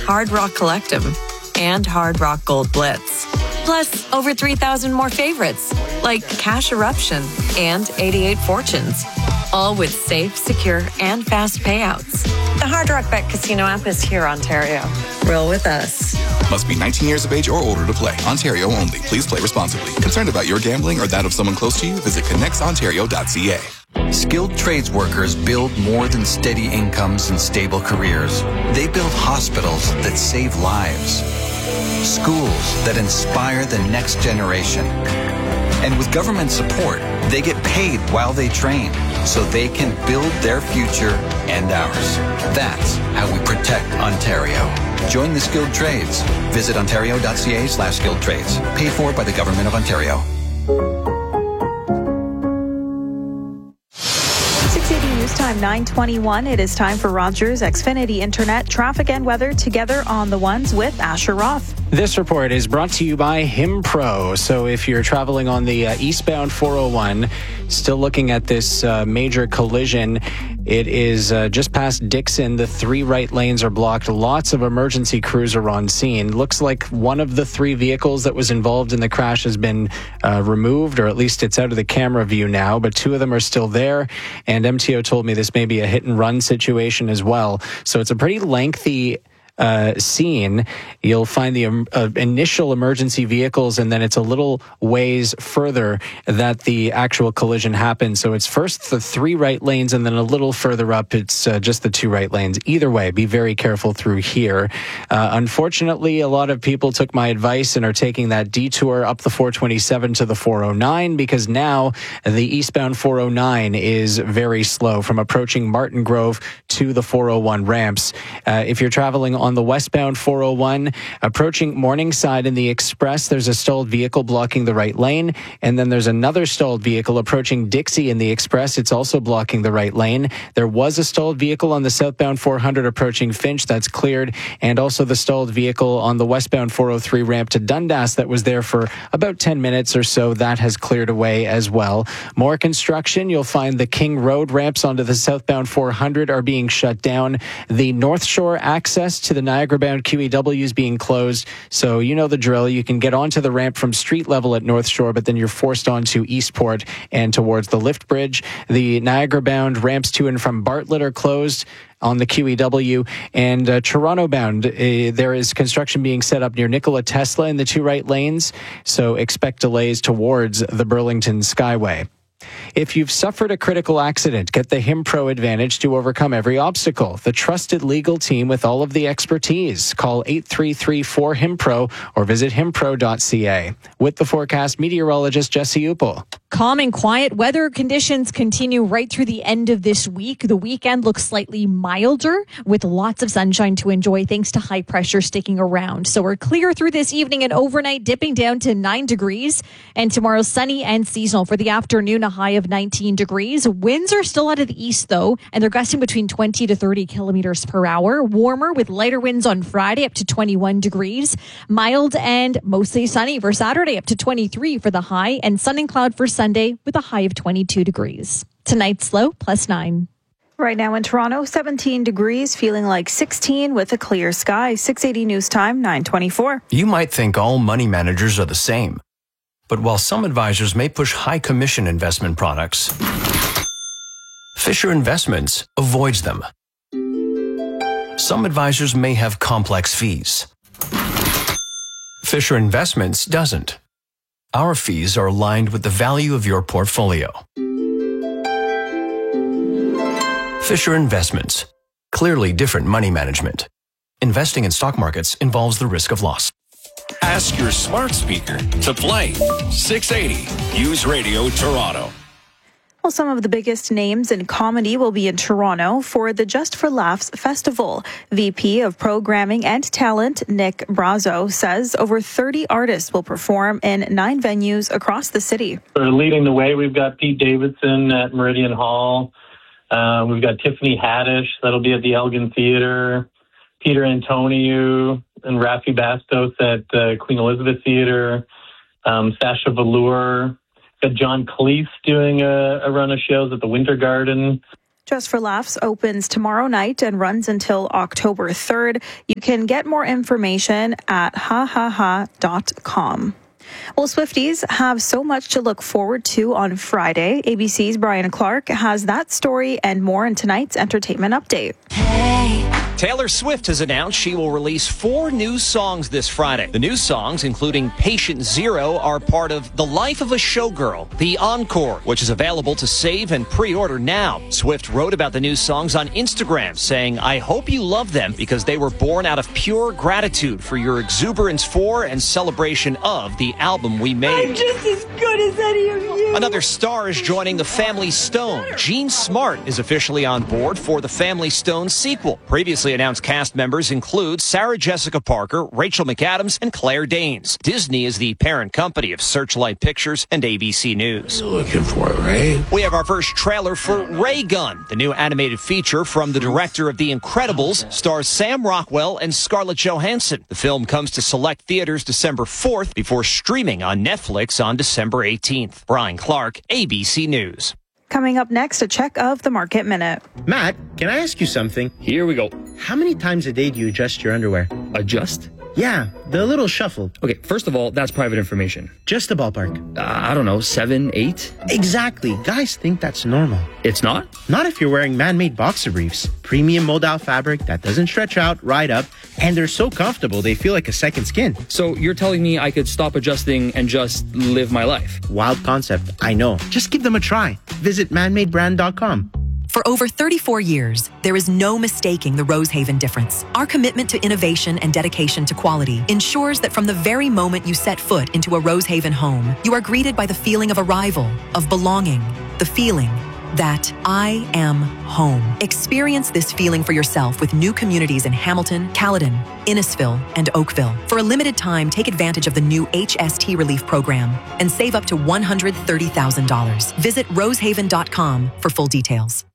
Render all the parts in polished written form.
Hard Rock Collective, and Hard Rock Gold Blitz. Plus, over 3,000 more favorites, like Cash Eruption and 88 Fortunes. All with safe, secure, and fast payouts. The Hard Rock Bet Casino app is here, Ontario. Roll with us. Must be 19 years of age or older to play. Ontario only. Please play responsibly. Concerned about your gambling or that of someone close to you? Visit connectsontario.ca. Skilled trades workers build more than steady incomes and stable careers. They build hospitals that save lives, schools that inspire the next generation. And with government support, they get paid while they train so they can build their future and ours. That's how we protect Ontario. Join the skilled trades. Visit ontario.ca/skilled trades. Paid for by the Government of Ontario. 680 News Time, 9:21. It is time for Rogers Xfinity Internet traffic and weather together on the ones with Asher Roth. This report is brought to you by Himpro. So if you're traveling on the eastbound 401, still looking at this major collision, it is just past Dixon. The 3 right lanes are blocked. Lots of emergency crews are on scene. Looks like one of the 3 vehicles that was involved in the crash has been removed, or at least it's out of the camera view now, but 2 of them are still there. And MTO told me this may be a hit and run situation as well. So it's a pretty lengthy scene. You'll find the initial emergency vehicles, and then it's a little ways further that the actual collision happened. So it's first the 3 right lanes, and then a little further up, it's just the 2 right lanes. Either way, be very careful through here. Unfortunately, a lot of people took my advice and are taking that detour up the 427 to the 409, because now the eastbound 409 is very slow from approaching Martin Grove to the 401 ramps. If you're traveling on the westbound 401, approaching Morningside in the Express, there's a stalled vehicle blocking the right lane, and then there's another stalled vehicle approaching Dixie in the Express. It's also blocking the right lane. There was a stalled vehicle on the southbound 400 approaching Finch. That's cleared, and also the stalled vehicle on the westbound 403 ramp to Dundas that was there for about 10 minutes or so. That has cleared away as well. More construction. You'll find the King Road ramps onto the southbound 400 are being shut down. The North Shore access to the Niagara-bound QEW is being closed, so you know the drill. You can get onto the ramp from street level at North Shore, but then you're forced onto Eastport and towards the lift bridge. The Niagara-bound ramps to and from Bartlett are closed on the QEW, and Toronto-bound, there is construction being set up near Nikola Tesla in the 2 right lanes, so expect delays towards the Burlington Skyway. If you've suffered a critical accident, get the Himpro Advantage to overcome every obstacle. The trusted legal team with all of the expertise. Call 8334-HIMPRO or visit himpro.ca. With the forecast, meteorologist Jesse Upel. Calm and quiet weather conditions continue right through the end of this week. The weekend looks slightly milder with lots of sunshine to enjoy thanks to high pressure sticking around. So we're clear through this evening and overnight, dipping down to 9 degrees. And tomorrow, sunny and seasonal. For the afternoon, a high of 19 degrees. Winds are still out of the east, though, and they're gusting between 20 to 30 kilometers per hour. Warmer with lighter winds on Friday, up to 21 degrees. Mild and mostly sunny for Saturday, up to 23 for the high, and sun and cloud for Sunday with a high of 22 degrees. Tonight's low, +9. Right now in Toronto, 17 degrees, feeling like 16 with a clear sky. 680 News Time, 9:24. You might think all money managers are the same. But while some advisors may push high commission investment products, Fisher Investments avoids them. Some advisors may have complex fees. Fisher Investments doesn't. Our fees are aligned with the value of your portfolio. Fisher Investments. Clearly different money management. Investing in stock markets involves the risk of loss. Ask your smart speaker to play 680 News Radio Toronto. Well, some of the biggest names in comedy will be in Toronto for the Just for Laughs Festival. VP of Programming and Talent, Nick Brazo, says over 30 artists will perform in 9 venues across the city. Leading the way, we've got Pete Davidson at Meridian Hall. We've got Tiffany Haddish, that'll be at the Elgin Theatre. Peter Antoniou and Rafi Bastos at Queen Elizabeth Theatre. Sasha Velour. Got John Cleese doing a run of shows at the Winter Garden. Just for Laughs opens tomorrow night and runs until October 3rd. You can get more information at hahaha.com. Well, Swifties have so much to look forward to on Friday. ABC's Brian Clark has that story and more in tonight's entertainment update. Taylor Swift has announced she will release 4 new songs this Friday. The new songs, including Patient Zero, are part of The Life of a Showgirl, The Encore, which is available to save and pre-order now. Swift wrote about the new songs on Instagram, saying, "I hope you love them because they were born out of pure gratitude for your exuberance for and celebration of the album we made." I'm just as good as any of you. Another star is joining the Family Stone. Jean Smart is officially on board for the Family Stone sequel. Previously announced cast members include Sarah Jessica Parker, Rachel McAdams, and Claire Danes. Disney is the parent company of Searchlight Pictures and ABC News. You're looking for it, right? We have our first trailer for Ray Gun. The new animated feature from the director of The Incredibles stars Sam Rockwell and Scarlett Johansson. The film comes to select theaters December 4th before streaming on Netflix on December 18th. Brian Clark, ABC News. Coming up next, a check of the Market Minute. Matt, can I ask you something? Here we go. How many times a day do you adjust your underwear? Adjust? Yeah, the little shuffle. Okay, first of all, that's private information. Just a ballpark. I don't know, 7, 8? Exactly. Guys think that's normal. It's not? Not if you're wearing man-made boxer briefs. Premium mold-out fabric that doesn't stretch out, right up, and they're so comfortable they feel like a second skin. So you're telling me I could stop adjusting and just live my life? Wild concept, I know. Just give them a try. Visit manmadebrand.com. For over 34 years, there is no mistaking the Rosehaven difference. Our commitment to innovation and dedication to quality ensures that from the very moment you set foot into a Rosehaven home, you are greeted by the feeling of arrival, of belonging, the feeling that I am home. Experience this feeling for yourself with new communities in Hamilton, Caledon, Innisfil, and Oakville. For a limited time, take advantage of the new HST Relief Program and save up to $130,000. Visit rosehaven.com for full details.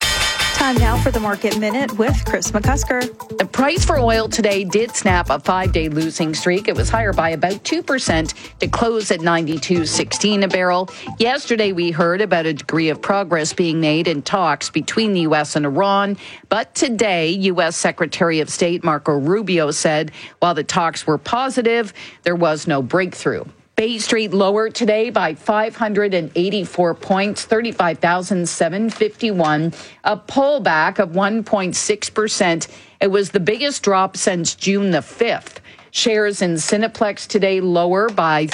Time now for the Market Minute with Chris McCusker. The price for oil today did snap a 5-day losing streak. It was higher by about 2% to close at $92.16 a barrel. Yesterday, we heard about a degree of progress being made in talks between the U.S. and Iran. But today, U.S. Secretary of State Marco Rubio said while the talks were positive, there was no breakthrough. Bay Street lower today by 584 points, 35,751, a pullback of 1.6%. It was the biggest drop since June the 5th. Shares in Cineplex today lower by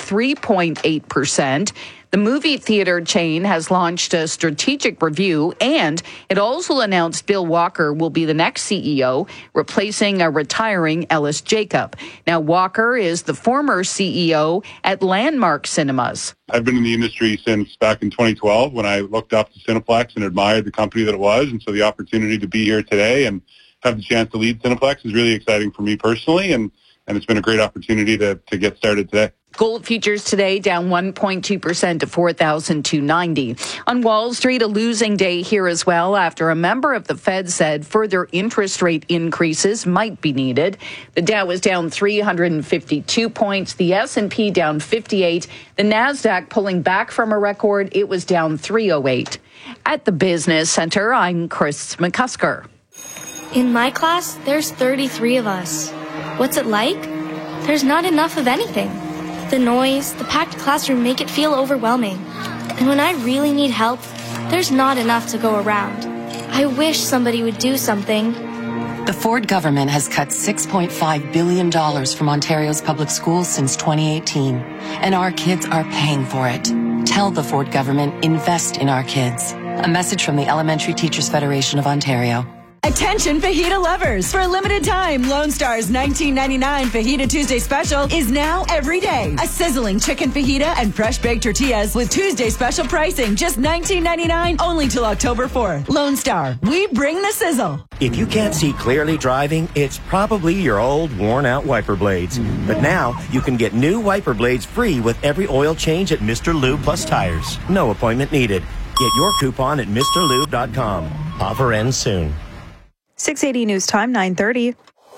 3.8%. The movie theater chain has launched a strategic review, and it also announced Bill Walker will be the next CEO, replacing a retiring Ellis Jacob. Now, Walker is the former CEO at Landmark Cinemas. I've been in the industry since back in 2012 when I looked up to Cineplex and admired the company that it was, and so the opportunity to be here today and have the chance to lead Cineplex is really exciting for me personally, and it's been a great opportunity to get started today. Gold futures today down 1.2% to $4,290. On Wall Street, a losing day here as well after a member of the Fed said further interest rate increases might be needed. The Dow was down 352 points, the S&P down 58, the Nasdaq pulling back from a record, it was down 308. At the Business Center, I'm Chris McCusker. In my class, there's 33 of us. What's it like? There's not enough of anything. The noise, the packed classroom make it feel overwhelming. And when I really need help, there's not enough to go around. I wish somebody would do something. The Ford government has cut $6.5 billion from Ontario's public schools since 2018, and our kids are paying for it. Tell the Ford government, invest in our kids. A message from the Elementary Teachers Federation of Ontario. Attention fajita lovers! For a limited time, Lone Star's $19.99 Fajita Tuesday special is now every day. A sizzling chicken fajita and fresh baked tortillas with Tuesday special pricing, just $19.99 only till October 4th. Lone Star, we bring the sizzle. If you can't see clearly driving, it's probably your old worn-out wiper blades. But now, you can get new wiper blades free with every oil change at Mr. Lube Plus Tires. No appointment needed. Get your coupon at MrLube.com. Offer ends soon. 680 News Time, 9:30.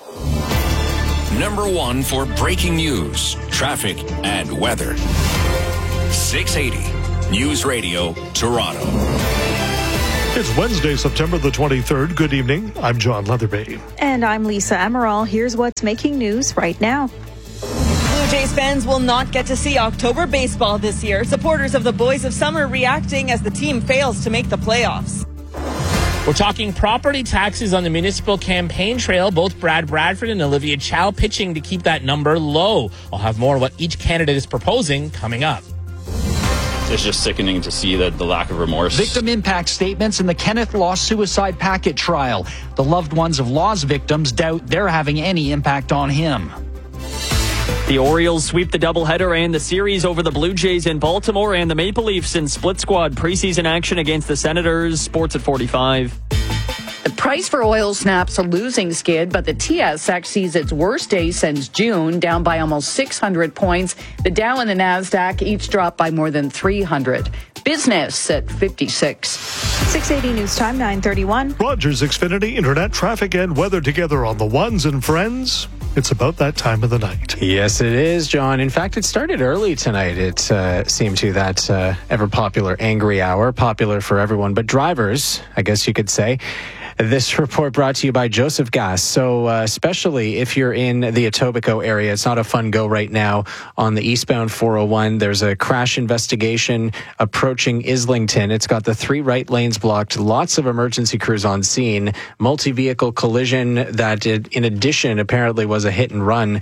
Number 1 for breaking news, traffic, and weather. 680 News Radio, Toronto. It's Wednesday, September the 23rd. Good evening. I'm John Leatherby. And I'm Lisa Emerald. Here's what's making news right now. Blue Jays fans will not get to see October baseball this year. Supporters of the Boys of Summer reacting as the team fails to make the playoffs. We're talking property taxes on the municipal campaign trail. Both Brad Bradford and Olivia Chow pitching to keep that number low. I'll have more on what each candidate is proposing coming up. It's just sickening to see the lack of remorse. Victim impact statements in the Kenneth Law suicide packet trial. The loved ones of Law's victims doubt they're having any impact on him. The Orioles sweep the doubleheader and the series over the Blue Jays in Baltimore, and the Maple Leafs in split squad preseason action against the Senators. Sports at 45. The price for oil snaps a losing skid, but the TSX sees its worst day since June, down by almost 600 points. The Dow and the NASDAQ each dropped by more than 300. Business at 56. 680 News Time, 9:31. Rogers Xfinity Internet traffic and weather together on the Ones and Friends. It's about that time of the night. Yes, it is, John. In fact, it started early tonight. It seemed to that ever-popular Angry Hour, popular for everyone but drivers, I guess you could say. This report brought to you by Joseph Gas. So especially if you're in the Etobicoke area, it's not a fun go right now on the eastbound 401. There's a crash investigation approaching Islington. It's got the 3 right lanes blocked, lots of emergency crews on scene, multi-vehicle collision that in addition apparently was a hit and run.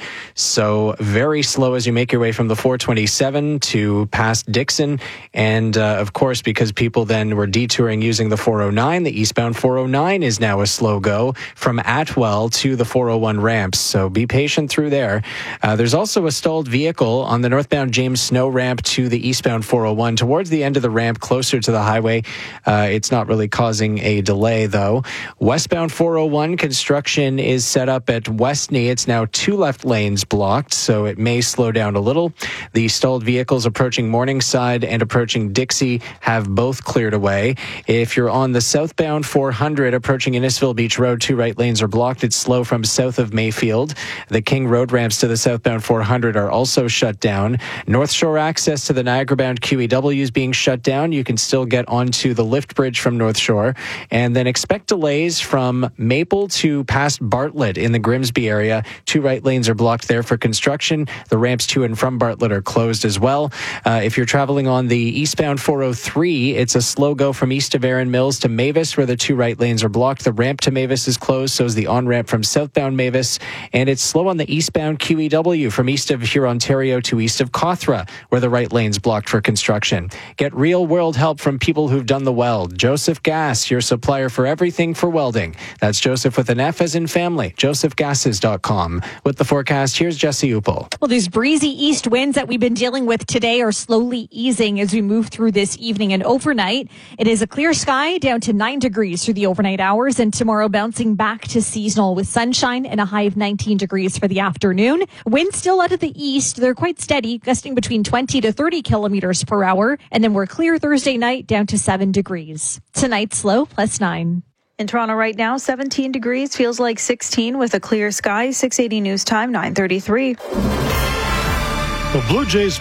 So very slow as you make your way from the 427 to past Dixon. And of course, because people then were detouring using the 409, the eastbound 409 is now a slow go from Atwell to the 401 ramps. So be patient through there. There's also a stalled vehicle on the northbound James Snow ramp to the eastbound 401 towards the end of the ramp closer to the highway. It's not really causing a delay though. Westbound 401 construction is set up at Westney. It's now 2 left lanes blocked, so it may slow down a little. The stalled vehicles approaching Morningside and approaching Dixie have both cleared away. If you're on the southbound 400 approaching Innisfil Beach Road, 2 right lanes are blocked. It's slow from south of Mayfield. The King Road ramps to the southbound 400 are also shut down. North Shore access to the Niagara-bound QEW is being shut down. You can still get onto the lift bridge from North Shore. And then expect delays from Maple to past Bartlett in the Grimsby area. 2 right lanes are blocked there for construction. The ramps to and from Bartlett are closed as well. If you're traveling on the eastbound 403, it's a slow go from east of Erin Mills to Mavis, where the 2 right lanes are blocked. The ramp to Mavis is closed, so is the on-ramp from southbound Mavis. And it's slow on the eastbound QEW from east of Hurontario to east of Cawthra, where the right lane's blocked for construction. Get real-world help from people who've done the weld. Joseph Gas, your supplier for everything for welding. That's Joseph with an F as in family. josephgases.com. With the forecast, here's Jesse Upel. Well, these breezy east winds that we've been dealing with today are slowly easing as we move through this evening and overnight. It is a clear sky down to 9 degrees through the overnight hours, and tomorrow bouncing back to seasonal with sunshine and a high of 19 degrees for the afternoon. Winds still out of the east. They're quite steady, gusting between 20 to 30 kilometers per hour. And then we're clear Thursday night down to 7 degrees. Tonight's low +9. In Toronto right now, 17 degrees, feels like 16 with a clear sky. 680 News Time, 9:33. Well, Blue Jays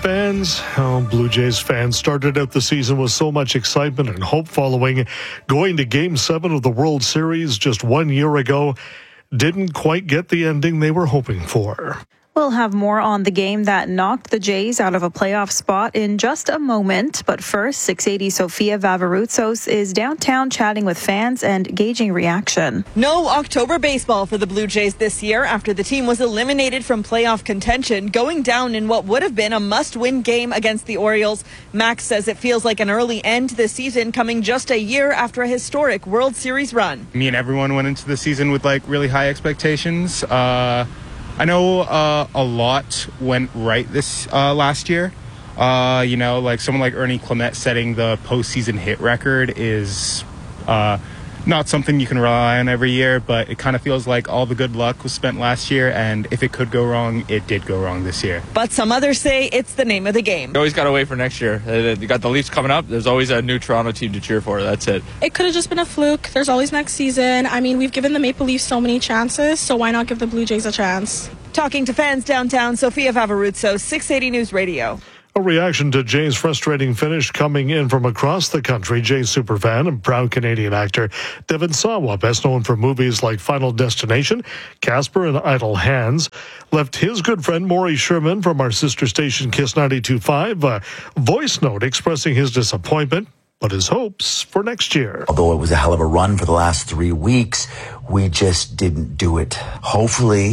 fans started out the season with so much excitement and hope following going to Game 7 of the World Series just 1 year ago. Didn't quite get the ending they were hoping for. We'll have more on the game that knocked the Jays out of a playoff spot in just a moment. But first, 680 Sofia Vavaroutsos is downtown chatting with fans and gauging reaction. No October baseball for the Blue Jays this year after the team was eliminated from playoff contention, going down in what would have been a must-win game against the Orioles. Max says it feels like an early end to the season, coming just a year after a historic World Series run. Me and everyone went into the season with really high expectations. I know a lot went right this last year. Someone like Ernie Clement setting the postseason hit record is not something you can rely on every year, but it kind of feels like all the good luck was spent last year, and if it could go wrong, it did go wrong this year. But some others say it's the name of the game. You always got to wait for next year. You got the Leafs coming up. There's always a new Toronto team to cheer for. That's it. It could have just been a fluke. There's always next season. I mean, we've given the Maple Leafs so many chances, so why not give the Blue Jays a chance? Talking to fans downtown, Sofia Vavaroutsos, 680 News Radio. A reaction to Jay's frustrating finish coming in from across the country. Jay's superfan and proud Canadian actor Devon Sawa, best known for movies like Final Destination, Casper, and Idle Hands, left his good friend Maury Sherman from our sister station Kiss 92.5 a voice note expressing his disappointment, but his hopes for next year. Although it was a hell of a run for the last 3 weeks, we just didn't do it. Hopefully,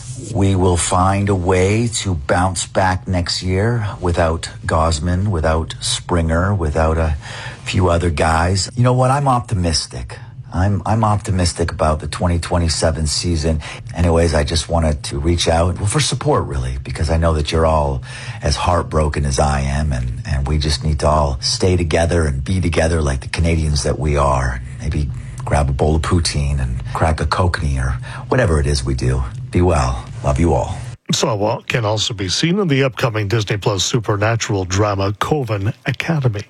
we will find a way to bounce back next year without Gosman, without Springer, without a few other guys. You know what? I'm optimistic. I'm optimistic about the 2027 season. Anyways, I just wanted to reach out for support, really, because I know that you're all as heartbroken as I am, and we just need to all stay together and be together like the Canadians that we are. Maybe grab a bowl of poutine and crack a kokanee or whatever it is we do. Be well. Love you all. Sawa can also be seen in the upcoming Disney Plus supernatural drama Coven Academy.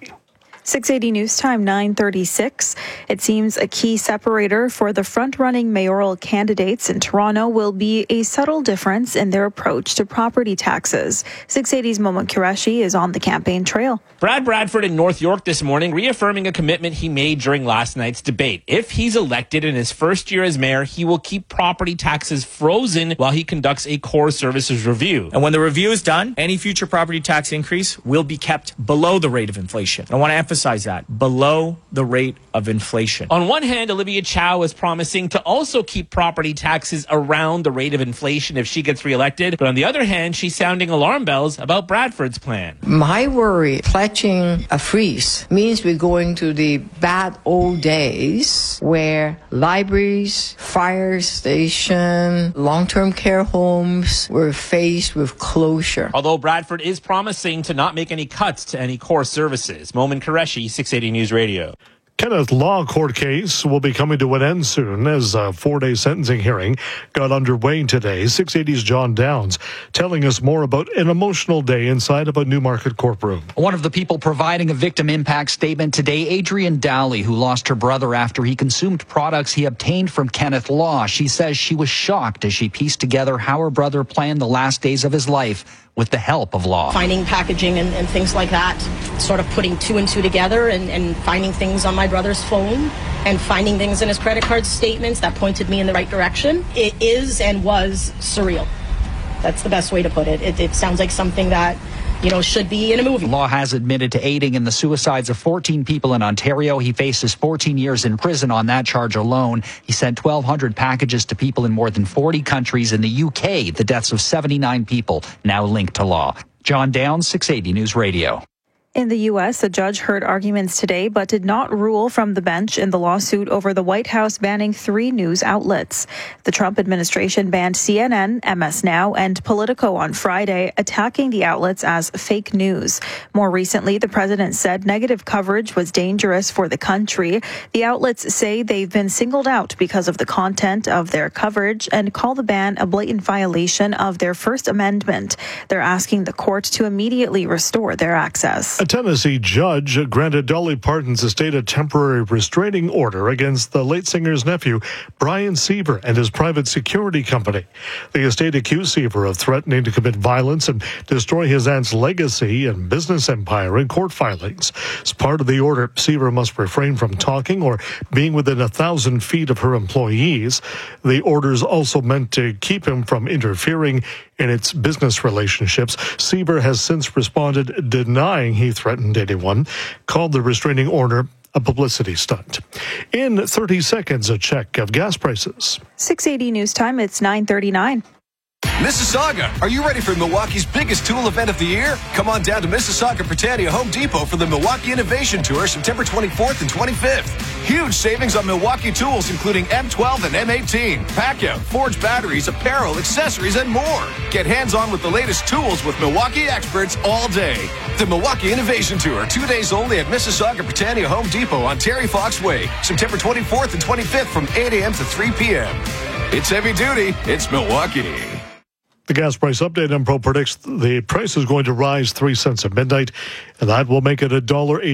680 News Time, 9:36. It seems a key separator for the front-running mayoral candidates in Toronto will be a subtle difference in their approach to property taxes. 680's Momo Qureshi is on the campaign trail. Brad Bradford in North York this morning reaffirming a commitment he made during last night's debate. If he's elected in his first year as mayor, he will keep property taxes frozen while he conducts a core services review. And when the review is done, any future property tax increase will be kept below the rate of inflation. I want to emphasize that, below the rate of inflation. On one hand, Olivia Chow is promising to also keep property taxes around the rate of inflation if she gets reelected. But on the other hand, she's sounding alarm bells about Bradford's plan. My worry, pledging a freeze means we're going to the bad old days where libraries, fire station, long-term care homes were faced with closure. Although Bradford is promising to not make any cuts to any core services. Momin Qureshi, 680 News Radio. Kenneth Law court case will be coming to an end soon as a 4-day sentencing hearing got underway today. 680's John Downs telling us more about an emotional day inside of a Newmarket courtroom. One of the people providing a victim impact statement today, Adrienne Dowley, who lost her brother after he consumed products he obtained from Kenneth Law. She says she was shocked as she pieced together how her brother planned the last days of his life with the help of Law. Finding packaging and things like that, sort of putting two and two together and finding things on my brother's phone and finding things in his credit card statements that pointed me in the right direction. It is and was surreal. That's the best way to put it. It sounds like something that, should be in a movie. Law has admitted to aiding in the suicides of 14 people in Ontario. He faces 14 years in prison on that charge alone. He sent 1,200 packages to people in more than 40 countries. In the UK, the deaths of 79 people now linked to Law. John Downs, 680 News Radio. In the U.S., a judge heard arguments today but did not rule from the bench in the lawsuit over the White House banning 3 news outlets. The Trump administration banned CNN, MS Now, and Politico on Friday, attacking the outlets as fake news. More recently, the president said negative coverage was dangerous for the country. The outlets say they've been singled out because of the content of their coverage and call the ban a blatant violation of their First Amendment. They're asking the court to immediately restore their access. A Tennessee judge granted Dolly Parton's estate a temporary restraining order against the late singer's nephew, Brian Seaver, and his private security company. The estate accused Seaver of threatening to commit violence and destroy his aunt's legacy and business empire in court filings. As part of the order, Seaver must refrain from talking or being within 1,000 feet of her employees. The orders also meant to keep him from interfering in its business relationships. Seaver has since responded denying he threatened anyone, called the restraining order a publicity stunt. In 30 seconds, a check of gas prices. 680 News Time, it's 9:39. Mississauga, are you ready for Milwaukee's biggest tool event of the year? Come on down to Mississauga Britannia Home Depot for the Milwaukee Innovation Tour, September 24th and 25th. Huge savings on Milwaukee tools, including M12 and M18, Packout, Forge batteries, apparel, accessories, and more. Get hands-on with the latest tools with Milwaukee experts all day. The Milwaukee Innovation Tour, 2 days only at Mississauga Britannia Home Depot on Terry Fox Way, September 24th and 25th from 8 a.m. to 3 p.m. It's heavy duty. It's Milwaukee. The gas price update. Enpro predicts the price is going to rise 3 cents at midnight, and that will make it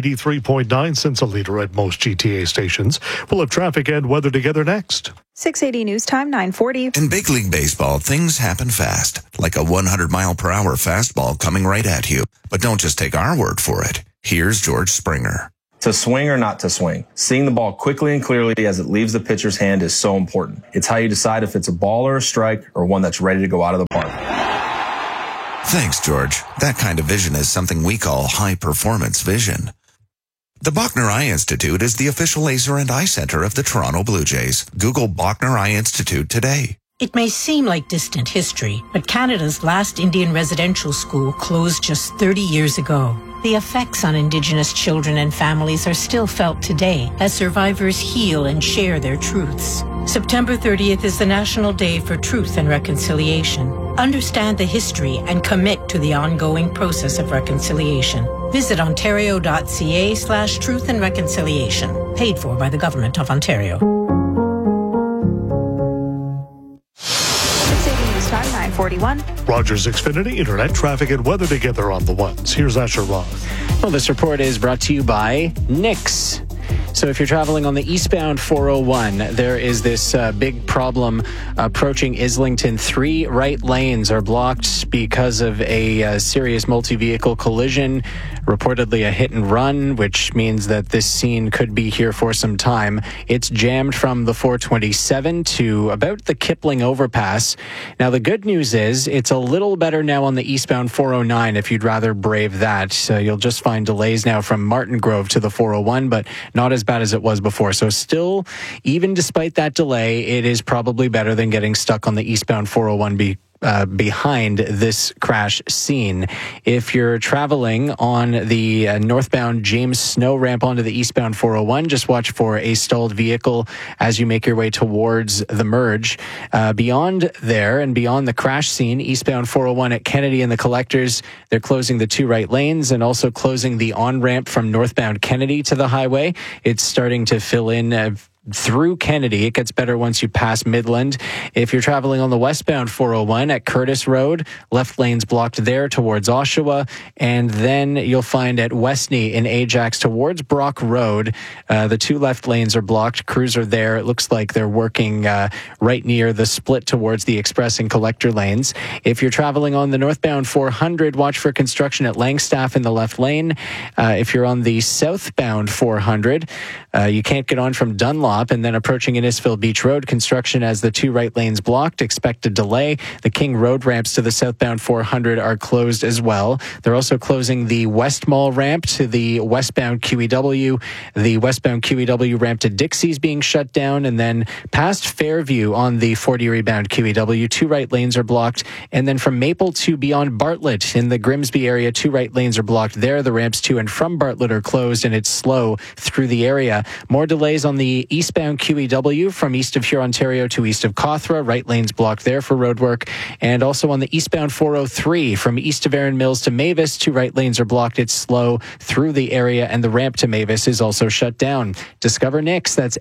$1.83.9 cents a liter at most GTA stations. We'll have traffic and weather together next. 680 News Time, 9:40. In big league baseball, things happen fast, like a 100-mile-per-hour fastball coming right at you. But don't just take our word for it. Here's George Springer. To swing or not to swing, seeing the ball quickly and clearly as it leaves the pitcher's hand is so important. It's how you decide if it's a ball or a strike or one that's ready to go out of the park. Thanks, George. That kind of vision is something we call high-performance vision. The Bachner Eye Institute is the official laser and eye center of the Toronto Blue Jays. Google Bachner Eye Institute today. It may seem like distant history, but Canada's last Indian residential school closed just 30 years ago. The effects on Indigenous children and families are still felt today as survivors heal and share their truths. September 30th is the National Day for Truth and Reconciliation. Understand the history and commit to the ongoing process of reconciliation. Visit ontario.ca/truth and reconciliation. Paid for by the Government of Ontario. 9:41. Rogers Xfinity, internet traffic and weather together on the ones. Here's Asher Roth. Well, this report is brought to you by Nix. So if you're traveling on the eastbound 401, there is this big problem approaching Islington. 3 right lanes are blocked because of a serious multi-vehicle collision, reportedly a hit and run, which means that this scene could be here for some time. It's jammed from the 427 to about the Kipling overpass. Now, the good news is it's a little better now on the eastbound 409 if you'd rather brave that. So you'll just find delays now from Martin Grove to the 401, but not as bad as it was before. So still, even despite that delay, it is probably better than getting stuck on the eastbound 401 behind this crash scene. If you're traveling on the northbound James Snow ramp onto the eastbound 401, just watch for a stalled vehicle as you make your way towards the merge. Beyond there and beyond the crash scene, eastbound 401 at Kennedy and the Collectors, they're closing the 2 right lanes and also closing the on-ramp from northbound Kennedy to the highway. It's starting to fill in through Kennedy. It gets better once you pass Midland. If you're traveling on the westbound 401 at Curtis Road, left lanes blocked there towards Oshawa, and then you'll find at Westney in Ajax towards Brock Road, the 2 left lanes are blocked. Crews are there. It looks like they're working right near the split towards the Express and Collector lanes. If you're traveling on the northbound 400, watch for construction at Langstaff in the left lane. If you're on the southbound 400, you can't get on from Dunlop, and then approaching Innisfil Beach Road, construction as the 2 right lanes blocked. Expected delay. The King Road ramps to the southbound 400 are closed as well. They're also closing the West Mall ramp to the westbound QEW. The westbound QEW ramp to Dixie's being shut down, and then past Fairview on the Fort Erie bound QEW, 2 right lanes are blocked. And then from Maple to beyond Bartlett in the Grimsby area, 2 right lanes are blocked there. The ramps to and from Bartlett are closed, and it's slow through the area. More delays on the eastbound QEW from east of Hurontario to east of Cawthra. Right lanes blocked there for roadwork. And also on the eastbound 403 from east of Erin Mills to Mavis, 2 right lanes are blocked. It's slow through the area, and the ramp to Mavis is also shut down. Discover Nix. That's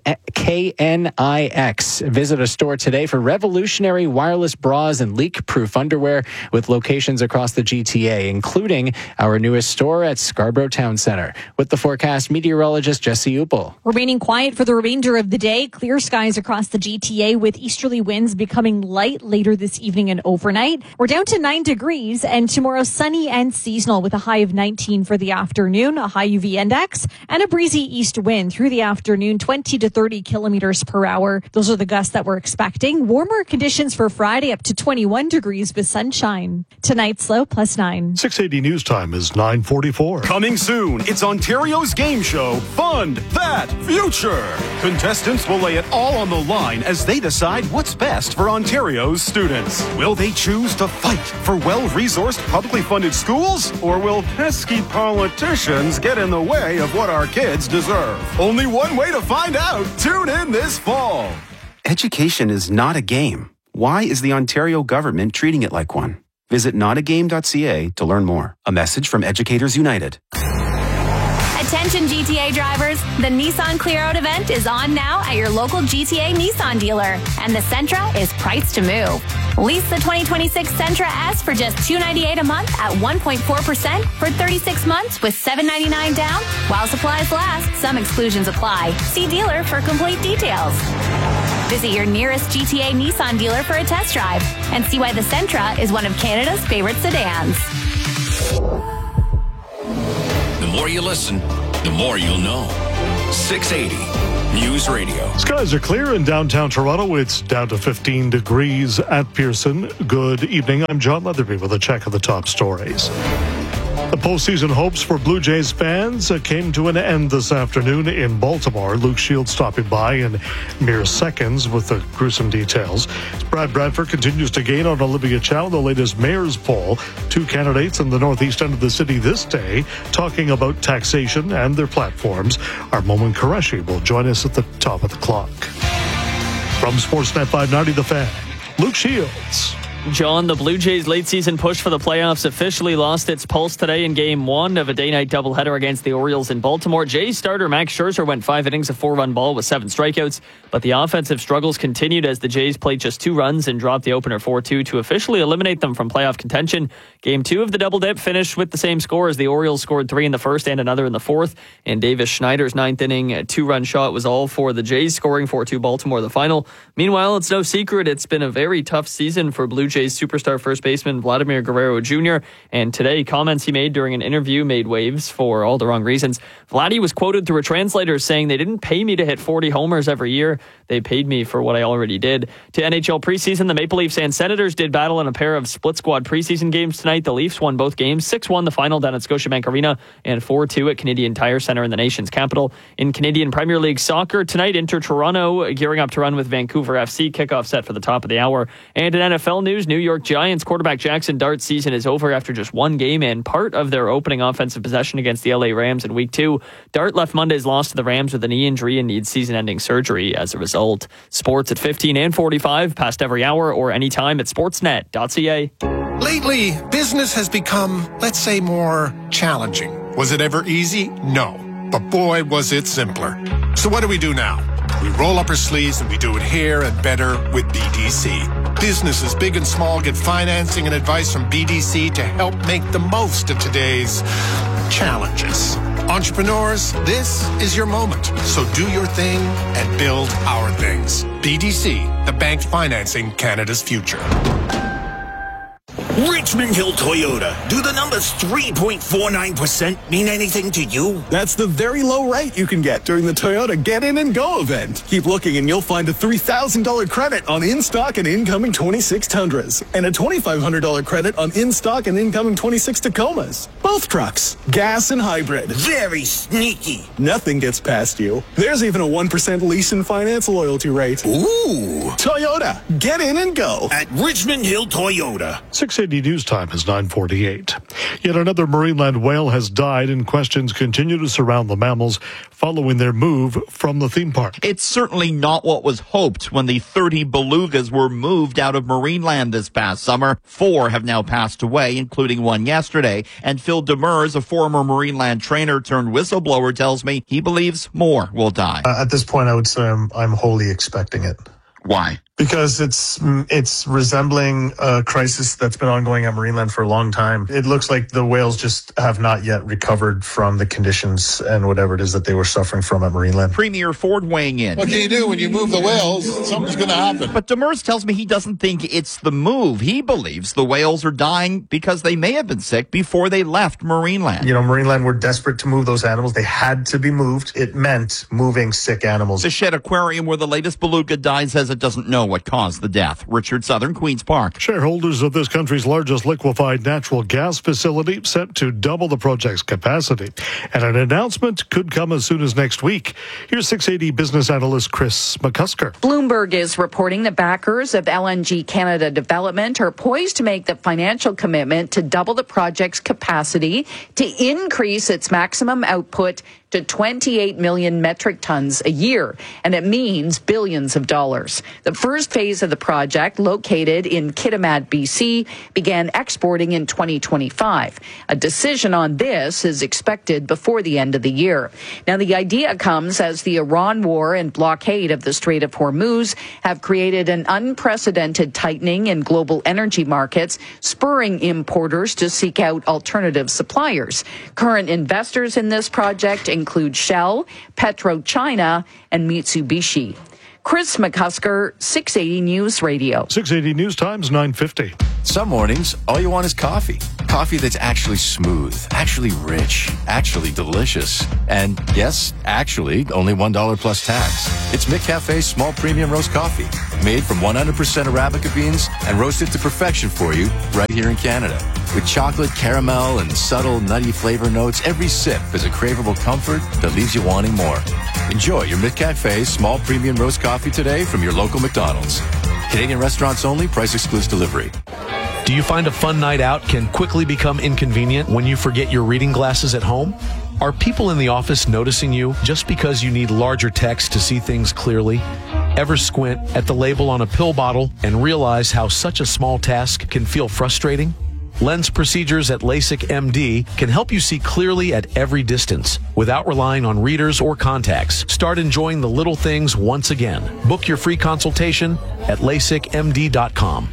KNIX. Visit a store today for revolutionary wireless bras and leak-proof underwear with locations across the GTA, including our newest store at Scarborough Town Centre. With the forecast, meteorologist Jesse Upel. Remaining quiet for the remainder of the day. Clear skies across the GTA with easterly winds becoming light later this evening and overnight. We're down to 9 degrees, and tomorrow sunny and seasonal with a high of 19 for the afternoon, a high UV index, and a breezy east wind through the afternoon, 20 to 30 kilometers per hour. Those are the gusts that we're expecting. Warmer conditions for Friday, up to 21 degrees with sunshine. Tonight's low +9. 680 news time is 9:44. Coming soon, it's Ontario's game show, Fund That Future. Contestants will lay it all on the line as they decide what's best for Ontario's students. Will they choose to fight for well-resourced, publicly funded schools? Or will pesky politicians get in the way of what our kids deserve? Only one way to find out. Tune in this fall. Education is not a game. Why is the Ontario government treating it like one? Visit notagame.ca to learn more. A message from Educators United. Attention GTA drivers, the Nissan Clear Out event is on now at your local GTA Nissan dealer, and the Sentra is priced to move. Lease the 2026 Sentra S for just $298 a month at 1.4% for 36 months with $799 down. While supplies last, some exclusions apply. See dealer for complete details. Visit your nearest GTA Nissan dealer for a test drive and see why the Sentra is one of Canada's favorite sedans. The more you listen, the more you'll know. 680 News Radio. Skies are clear in downtown Toronto. It's down to 15 degrees at Pearson. Good evening. I'm John Leatherby with a check of the top stories. The postseason hopes for Blue Jays fans came to an end this afternoon in Baltimore. Luke Shields stopping by in mere seconds with the gruesome details. Brad Bradford continues to gain on Olivia Chow, the latest mayor's poll. Two candidates in the northeast end of the city this day talking about taxation and their platforms. Our Momin Qureshi will join us at the top of the clock. From Sportsnet 590, The Fan, Luke Shields. John, the Blue Jays' late-season push for the playoffs officially lost its pulse today in Game 1 of a day-night doubleheader against the Orioles in Baltimore. Jays starter Max Scherzer went 5 innings of 4-run ball with 7 strikeouts, but the offensive struggles continued as the Jays played just 2 runs and dropped the opener 4-2 to officially eliminate them from playoff contention. Game 2 of the double-dip finished with the same score as the Orioles scored 3 in the first and another in the fourth, and Davis Schneider's 9th inning 2-run shot was all for the Jays, scoring 4-2 Baltimore the final. Meanwhile, it's no secret it's been a very tough season for Blue Jays superstar first baseman Vladimir Guerrero Jr., and today comments he made during an interview made waves for all the wrong reasons. Vladdy was quoted through a translator saying, "They didn't pay me to hit 40 homers every year. They paid me for what I already did." To NHL preseason, the Maple Leafs and Senators did battle in a pair of split squad preseason games tonight. The Leafs won both games, 6-1 the final down at Scotiabank Arena and 4-2 at Canadian Tire Centre in the nation's capital. In Canadian Premier League soccer tonight, Inter Toronto gearing up to run with Vancouver FC, kickoff set for the top of the hour. And in NFL news, New York Giants quarterback Jackson Dart's season is over after just one game and part of their opening offensive possession against the LA Rams in Week 2. Dart left Monday's loss to the Rams with a knee injury and needs season-ending surgery as a result. Sports at 15 and 45, past every hour or anytime at sportsnet.ca. Lately, business has become, let's say, more challenging. Was it ever easy? No. But boy, was it simpler. So what do we do now? We roll up our sleeves and we do it here and better with BDC. Businesses big and small get financing and advice from BDC to help make the most of today's challenges. Entrepreneurs, this is your moment. So do your thing and build our things. BDC, the bank financing Canada's future. Richmond Hill Toyota. Do the numbers 3.49% mean anything to you? That's the very low rate you can get during the Toyota Get In and Go event. Keep looking and you'll find a $3,000 credit on in-stock and incoming 26 Tundras and a $2,500 credit on in-stock and incoming 26 Tacomas. Both trucks, gas and hybrid. Very sneaky. Nothing gets past you. There's even a 1% lease and finance loyalty rate. Ooh. Toyota. Get in and go. At Richmond Hill Toyota. 680 News Time is 9:48. Yet another Marineland whale has died, and questions continue to surround the mammals following their move from the theme park. It's certainly not what was hoped when the 30 belugas were moved out of Marineland this past summer. 4 have now passed away, including one yesterday. And Phil Demers, a former Marineland trainer turned whistleblower, tells me he believes more will die. At this point, I would say I'm wholly expecting it. Why? Because it's resembling a crisis that's been ongoing at Marineland for a long time. It looks like the whales just have not yet recovered from the conditions and whatever it is that they were suffering from at Marineland. Premier Ford weighing in. What can you do when you move the whales? Something's going to happen. But Demers tells me he doesn't think it's the move. He believes the whales are dying because they may have been sick before they left Marineland. You know, Marineland were desperate to move those animals. They had to be moved. It meant moving sick animals. The Shed Aquarium, where the latest beluga died, says it doesn't know what caused the death. Richard Southern, Queen's Park. Shareholders of this country's largest liquefied natural gas facility set to double the project's capacity. And an announcement could come as soon as next week. Here's 680 business analyst Chris McCusker. Bloomberg is reporting the backers of LNG Canada Development are poised to make the financial commitment to double the project's capacity to increase its maximum output to 28 million metric tons a year, and it means billions of dollars. The first phase of the project, located in Kitimat, BC, began exporting in 2025. A decision on this is expected before the end of the year. Now, the idea comes as the Iran war and blockade of the Strait of Hormuz have created an unprecedented tightening in global energy markets, spurring importers to seek out alternative suppliers. Current investors in this project include Shell, PetroChina, and Mitsubishi. Chris McCusker, 680 News Radio. 680 News Times, 9:50. Some mornings, all you want is coffee. Coffee that's actually smooth, actually rich, actually delicious. And yes, actually, only $1 plus tax. It's McCafe's small premium roast coffee, made from 100% Arabica beans and roasted to perfection for you right here in Canada. With chocolate, caramel, and subtle nutty flavor notes, every sip is a craveable comfort that leaves you wanting more. Enjoy your McCafe's small premium roast coffee today from your local McDonald's. Canadian restaurants only, price excludes delivery. Do you find a fun night out can quickly become inconvenient when you forget your reading glasses at home? Are people in the office noticing you just because you need larger text to see things clearly? Ever squint at the label on a pill bottle and realize how such a small task can feel frustrating? Lens procedures at LASIK MD can help you see clearly at every distance without relying on readers or contacts. Start enjoying the little things once again. Book your free consultation at LASIKMD.com.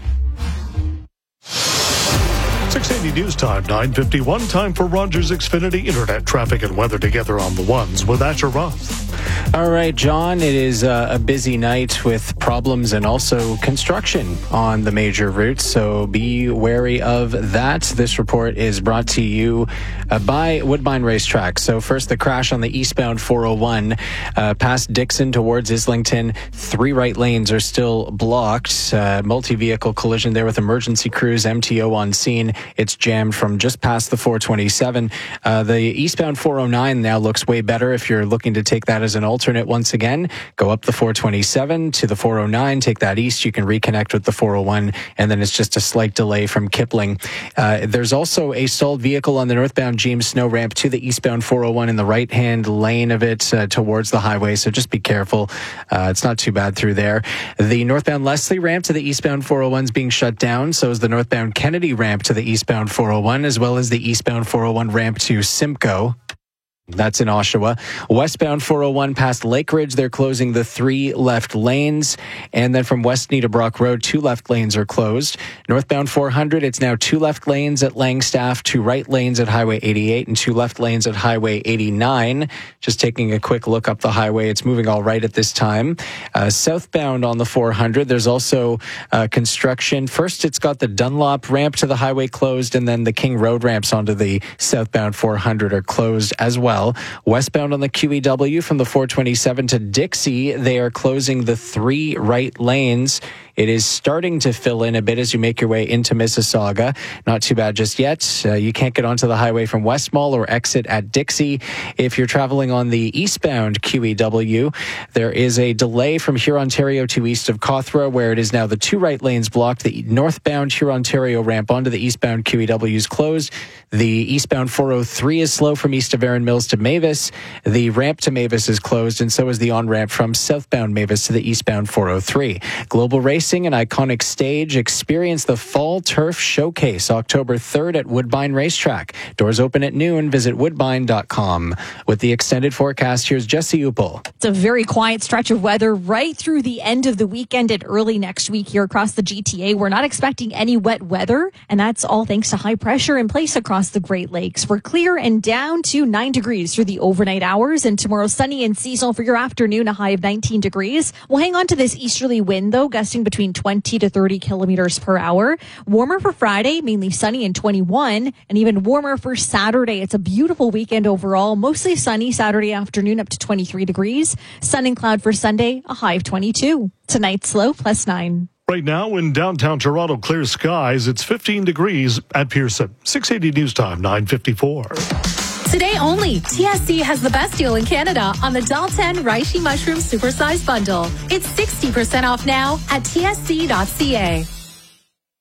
680 News Time, 9:51. Time for Rogers Xfinity Internet traffic and weather together on the ones with Asher Roth. All right, John, it is a busy night with problems and also construction on the major routes, so be wary of that. This report is brought to you by Woodbine Racetrack. So first, the crash on the eastbound 401 past Dixon towards Islington. 3 right lanes are still blocked. Multi-vehicle collision there with emergency crews, MTO on scene. It's jammed from just past the 427. The eastbound 409 now looks way better if you're looking to take that as an alternate once again. Go up the 427 to the 409, take that east. You can reconnect with the 401, and then it's just a slight delay from Kipling. There's also a stalled vehicle on the northbound James Snow ramp to the eastbound 401 in the right-hand lane of it towards the highway, so just be careful. It's not too bad through there. The northbound Leslie ramp to the eastbound 401 is being shut down, so is the northbound Kennedy ramp to the eastbound 401, as well as the eastbound 401 ramp to Simcoe. That's in Oshawa. Westbound 401 past Lake Ridge, they're closing the 3 left lanes. And then from West Needabrock Road, 2 left lanes are closed. Northbound 400, it's now 2 left lanes at Langstaff, 2 right lanes at Highway 88, and 2 left lanes at Highway 89. Just taking a quick look up the highway, it's moving all right at this time. Southbound on the 400, there's also construction. First, it's got the Dunlop ramp to the highway closed, and then the King Road ramps onto the southbound 400 are closed as well. Westbound on the QEW from the 427 to Dixie, they are closing the 3 right lanes. It is starting to fill in a bit as you make your way into Mississauga. Not too bad just yet. You can't get onto the highway from West Mall or exit at Dixie. If you're traveling on the eastbound QEW, there is a delay from Hurontario to east of Cawthra, where it is now the 2 right lanes blocked. The northbound Hurontario ramp onto the eastbound QEW is closed. The eastbound 403 is slow from east of Erin Mills to Mavis. The ramp to Mavis is closed, and so is the on-ramp from southbound Mavis to the eastbound 403. Global Racing, an iconic stage. Experience the Fall Turf Showcase October 3rd at Woodbine Racetrack. Doors open at noon. Visit woodbine.com. With the extended forecast, here's Jesse Upel. It's a very quiet stretch of weather right through the end of the weekend and early next week here across the GTA. We're not expecting any wet weather, and that's all thanks to high pressure in place across the Great Lakes. We're clear and down to 9 degrees through the overnight hours, and tomorrow sunny and seasonal for your afternoon, a high of 19 degrees. We'll hang on to this easterly wind, though, gusting between 20 to 30 kilometers per hour. Warmer for Friday, mainly sunny and 21, and even warmer for Saturday. It's a beautiful weekend overall, mostly sunny Saturday afternoon up to 23 degrees. Sun and cloud for Sunday, a high of 22. Tonight's low, +9. Right now in downtown Toronto, clear skies. It's 15 degrees at Pearson. 680 News Time, 9:54. Today only, TSC has the best deal in Canada on the Dalton Reishi Mushroom Supersize Bundle. It's 60% off now at tsc.ca.